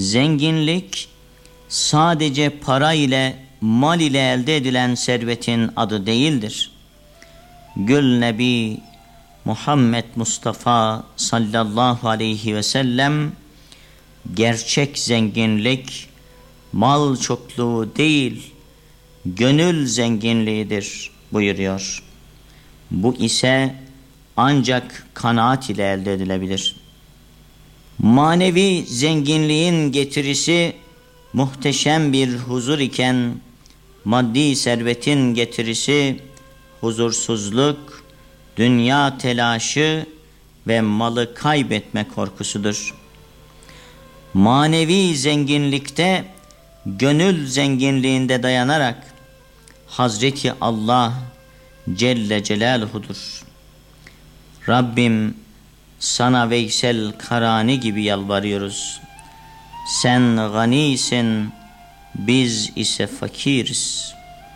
Zenginlik sadece para ile, mal ile elde edilen servetin adı değildir. Gül Nebi Muhammed Mustafa sallallahu aleyhi ve sellem, gerçek zenginlik mal çokluğu değil, gönül zenginliğidir buyuruyor. Bu ise ancak kanaat ile elde edilebilir. Manevi zenginliğin getirisi muhteşem bir huzur iken, maddi servetin getirisi huzursuzluk, dünya telaşı ve malı kaybetme korkusudur. Manevi zenginlikte, gönül zenginliğinde dayanarak Hazreti Allah Celle Celaluhu'dur. Rabbim, sana Veysel Karani gibi yalvarıyoruz. Sen ganisin, biz ise fakiriz.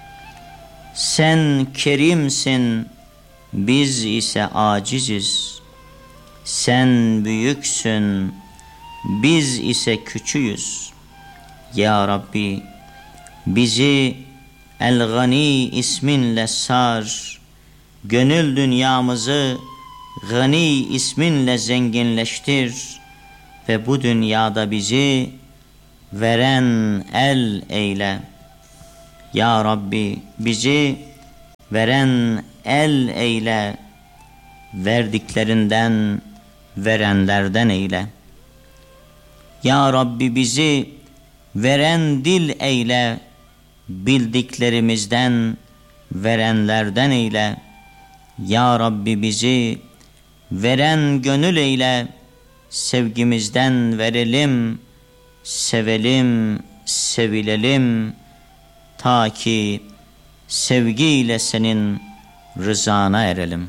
Sen kerimsin, biz ise aciziz. Sen büyüksün, biz ise küçüğüz. Ya Rabbi, bizi El-Gani isminle sar, gönül dünyamızı Gani isminle zenginleştir ve bu dünyada bizi veren el eyle. Ya Rabbi, bizi veren el eyle, verdiklerinden, verenlerden eyle. Ya Rabbi, bizi veren dil eyle, bildiklerimizden, verenlerden eyle. Ya Rabbi, bizi veren gönül eyle, sevgimizden verelim, sevelim, sevilelim, ta ki sevgiyle senin rızana erelim.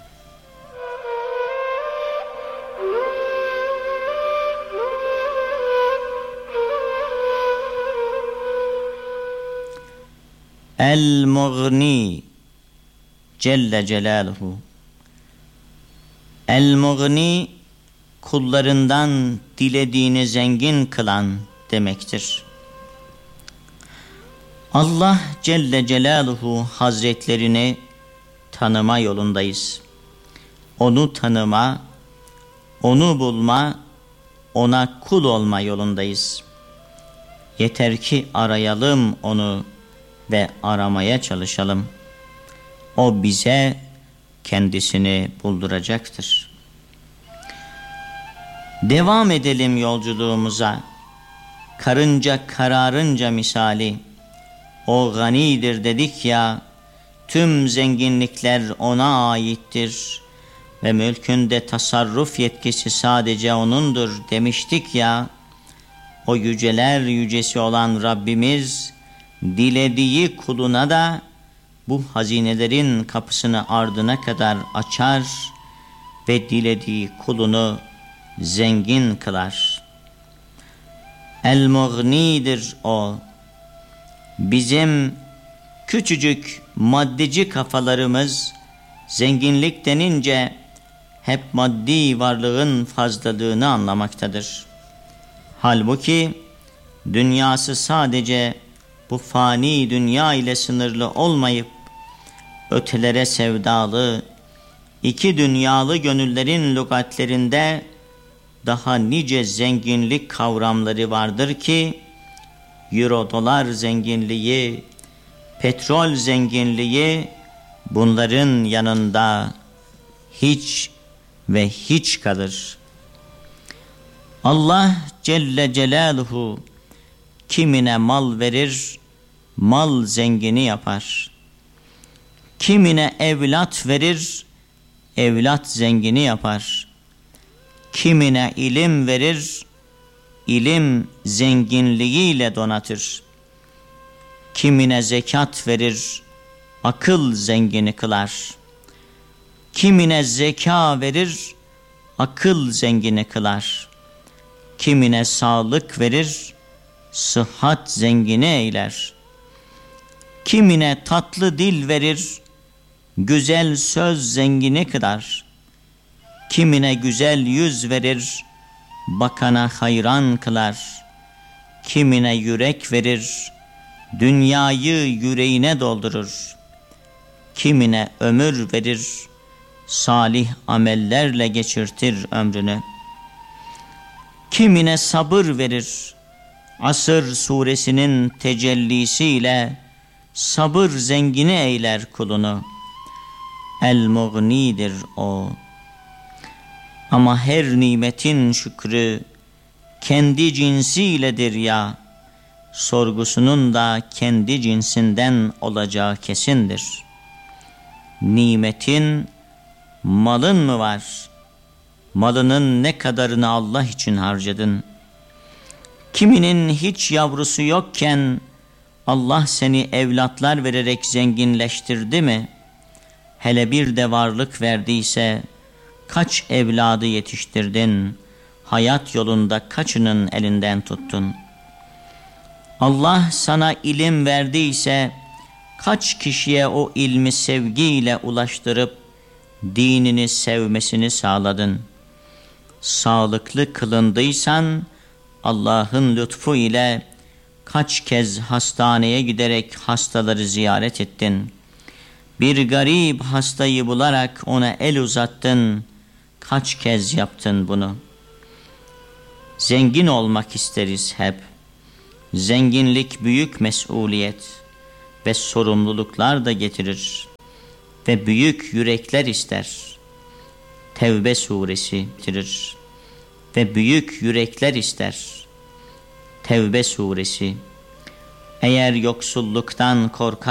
El-Mughni Celle Celaluhu. El-Mughni, kullarından dilediğini zengin kılan demektir. Allah Celle Celaluhu Hazretlerini tanıma yolundayız. Onu tanıma, onu bulma, ona kul olma yolundayız. Yeter ki arayalım onu ve aramaya çalışalım. O bize kendisini bulduracaktır. Devam edelim yolculuğumuza. Karınca kararınca misali, o ganidir dedik ya, tüm zenginlikler ona aittir ve mülkünde tasarruf yetkisi sadece O'nundur demiştik ya, o yüceler yücesi olan Rabbimiz, dilediği kuluna da bu hazinelerin kapısını ardına kadar açar ve dilediği kulunu zengin kılar. El-Mughni'dir o. Bizim küçücük maddeci kafalarımız zenginlik denince hep maddi varlığın fazlalığını anlamaktadır. Halbuki dünyası sadece bu fani dünya ile sınırlı olmayıp ötelere sevdalı, iki dünyalı gönüllerin lügatlerinde daha nice zenginlik kavramları vardır ki, euro dolar zenginliği, petrol zenginliği bunların yanında hiç ve hiç kalır. Allah Celle Celaluhu kimine mal verir, mal zengini yapar. Kimine evlat verir, evlat zengini yapar. Kimine ilim verir, ilim zenginliğiyle donatır. Kimine zekat verir, akıl zengini kılar. Kimine zeka verir, akıl zengini kılar. Kimine sağlık verir, sıhhat zengini eyler. Kimine tatlı dil verir, güzel söz zengini kılar. Kimine güzel yüz verir, bakana hayran kılar. Kimine yürek verir, dünyayı yüreğine doldurur. Kimine ömür verir, salih amellerle geçirtir ömrünü. Kimine sabır verir, Asır suresinin tecellisiyle sabır zengini eyler kulunu. El-Mughni'dir o. Ama her nimetin şükrü kendi cinsiyledir ya, sorgusunun da kendi cinsinden olacağı kesindir. Nimetin, malın mı var? Malının ne kadarını Allah için harcadın? Kiminin hiç yavrusu yokken Allah seni evlatlar vererek zenginleştirdi mi? Hele bir de varlık verdiyse kaç evladı yetiştirdin? Hayat yolunda kaçının elinden tuttun? Allah sana ilim verdiyse kaç kişiye o ilmi sevgiyle ulaştırıp dinini sevmesini sağladın? Sağlıklı kılındıysan Allah'ın lütfu ile kaç kez hastaneye giderek hastaları ziyaret ettin? Bir garip hastayı bularak ona el uzattın. Kaç kez yaptın bunu? Zengin olmak isteriz hep. Zenginlik büyük mesuliyet ve sorumluluklar da getirir. Ve büyük yürekler ister. Tevbe suresi getirir. Ve büyük yürekler ister. Tevbe suresi. Eğer yoksulluktan korkar